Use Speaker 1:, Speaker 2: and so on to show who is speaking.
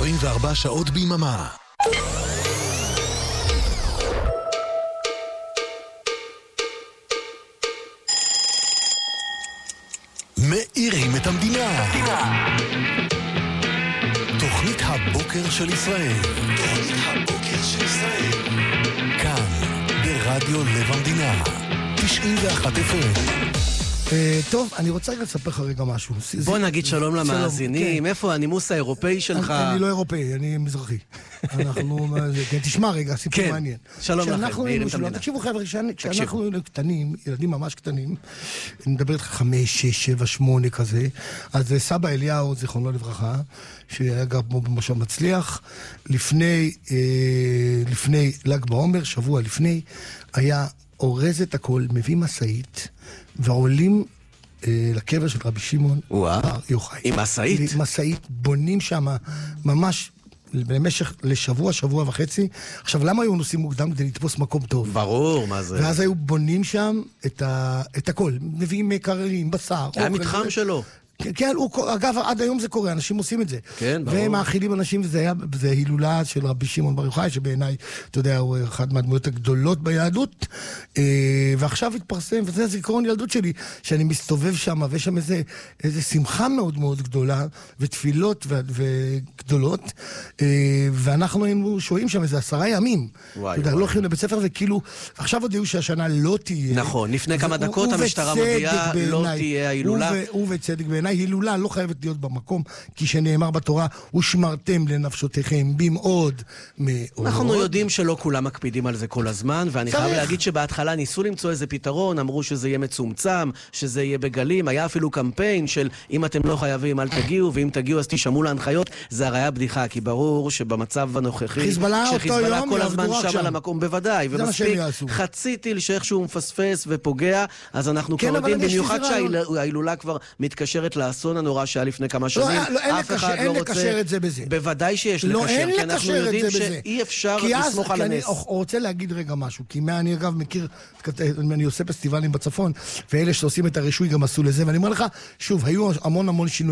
Speaker 1: 24 שעות ביממה. מאירים את המדינה. תוכנית הבוקר של ישראל. כאן, ברדיו לב המדינה. 91 FM.
Speaker 2: טוב, אני רוצה לספר לך רגע משהו.
Speaker 3: בוא נגיד שלום למאזינים. איפה הנימוס האירופאי שלך?
Speaker 2: אני לא אירופאי, אני מזרחי. תשמע רגע, סיפור מעניין.
Speaker 3: שלום לכם, מאירים את המדינה.
Speaker 2: תקשיבו חבר'ה, כשאנחנו קטנים, ילדים ממש קטנים, אני מדבר איתך 5, 6, 7, 8 כזה, אז סבא אליהו, זיכרונו לברכה, שהיה גר פה במושב מצליח, לפני ל"ג בעומר, שבוע לפני, היה אורז את הכל, מביא מסעית, ועולים לקבר של רבי שמעון יוחאי.
Speaker 3: עם מסעית?
Speaker 2: מסעית, בונים שם ממש במשך לשבוע, שבוע וחצי. עכשיו, למה היו נוסעים מוקדם כדי לתפוס מקום טוב?
Speaker 3: ברור, מה זה?
Speaker 2: ואז היו בונים שם את הכל. מביאים מקררים, בשר.
Speaker 3: היה מתחם שלו.
Speaker 2: כן, אגב, עד היום זה קורה, אנשים עושים את זה.
Speaker 3: כן, ברור.
Speaker 2: והם מאכילים אנשים, וזה הילולה של רבי שמעון בר יוחאי, שבעיניי, אתה יודע, הוא אחד מהדמויות הגדולות ביהדות, ועכשיו התפרסם, וזה הזיכרון ילדות שלי, שאני מסתובב שם, ויש שם איזה שמחה מאוד מאוד גדולה, ותפילות וגדולות, ואנחנו היינו שוהים שם איזה 10 ימים. אתה יודע, לא הולכים לבית ספר, וכאילו, עכשיו הודיעו שהשנה לא תהיה.
Speaker 3: נכון, לפני כמה דקות המשטרה מודיעה, לא תהיה ההילולה.
Speaker 2: ובצדק בעיניי, הילולה לא חייבת להיות במקום, כי שנאמר בתורה, ושמרתם לנפשותיכם במאוד מאוד.
Speaker 3: אנחנו יודעים שלא כולם מקפידים על זה כל הזמן, ואני חייב להגיד שבהתחלה ניסו למצוא איזה פתרון, אמרו שזה יהיה מצומצם, שזה יהיה בגלים, היה אפילו קמפיין של אם אתם לא חייבים אל תגיעו, ואם תגיעו אז תשמעו להנחיות, זה הרי היה בדיחה, כי ברור שבמצב הנוכחי, שחיזבאללה כל הזמן שם על המקום, בוודאי, ומספיק חצי טיל שאיכשהו מפספס ופוגע, אז אנחנו כבר יודעים, במיוחד שההילולה כבר מתקשרת לאסון הנורא שהיה לפני כמה שנים. אף אחד לא רוצה... בוודאי שיש לקשר, כי אנחנו יודעים שאי אפשר לסמוך על הנס.
Speaker 2: אני רוצה להגיד רגע משהו, כי אני אגב מכיר, אני עושה פסטיבלים בצפון, ואלה שעושים את הרישוי גם עשו לזה, ואני אומר לך, שוב, היו המון שינויים.